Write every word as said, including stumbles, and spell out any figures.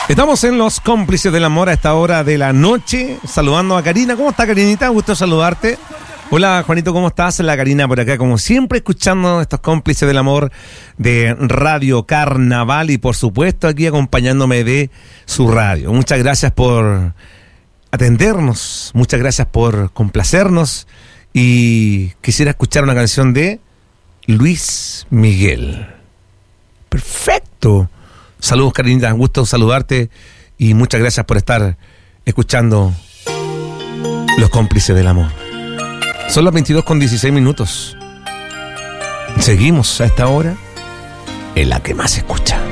Estamos en Los Cómplices del Amor a esta hora de la noche, saludando a Karina. ¿Cómo está, Karinita? Gusto saludarte. Hola, Juanito, ¿cómo estás? La Karina por acá, como siempre, escuchando estos Cómplices del Amor de Radio Carnaval y, por supuesto, aquí acompañándome de su radio. Muchas gracias por atendernos, muchas gracias por complacernos y quisiera escuchar una canción de Luis Miguel. Perfecto. Saludos, Karinita, gusto saludarte y muchas gracias por estar escuchando Los Cómplices del Amor. Son las veintidós con dieciséis minutos. Seguimos a esta hora en la que más se escucha.